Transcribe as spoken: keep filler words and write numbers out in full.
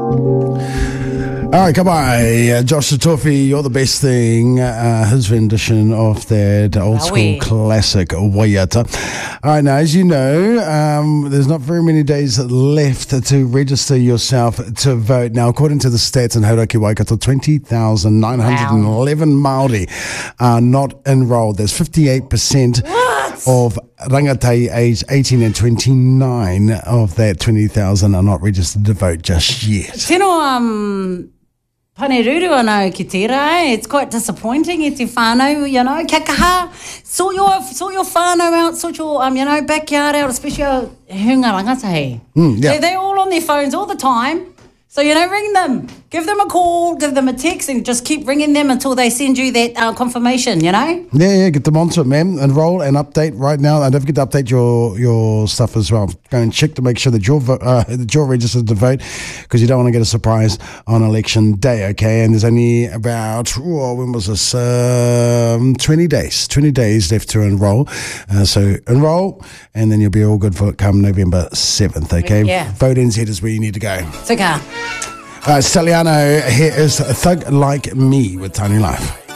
All right, come on. Uh, Josh Toffee, You're the Best Thing. Uh, his rendition of that old school Wowie. classic, Waiata. All right, now, as you know, um, there's not very many days left to register yourself to vote. Now, according to the stats in Hauraki Waikato, twenty thousand nine hundred eleven Māori are not enrolled. There's fifty-eight percent of rangatai aged eighteen and twenty-nine of that twenty thousand are not registered to vote just yet. Tino, um, Paneruru anō ki tira, eh? It's quite disappointing e te whānau, you know, kia kaha, sort your, sort your whānau out, sort your, um, you know, backyard out, especially our hunga rangatahi. Mm, yeah. They, they're all on their phones all the time. So, you know, ring them, give them a call, give them a text, and just keep ringing them until they send you that uh, confirmation, you know? Yeah, yeah, get them onto it, man. Enroll and update right now. And don't forget to update your, your stuff as well. Go and check to make sure that you're, vo- uh, that you're registered to vote, because you don't want to get a surprise on election day, okay? And there's only about, oh, when was this? Um, twenty days. twenty days left to enroll. Uh, so enroll, and then you'll be all good for it come November seventh, okay? Yeah. Vote N Z is where you need to go. Tika. Uh, Steliano, here is Thug Like Me with Tiny Life.